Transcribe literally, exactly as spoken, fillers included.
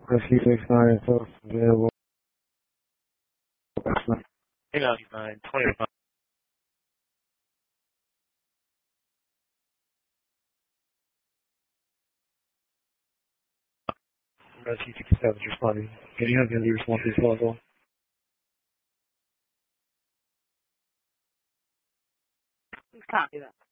Rescue six nine is available. Hey, nine twenty five. Rescue sixty-seven is responding. Can you have the response as well? Copy that.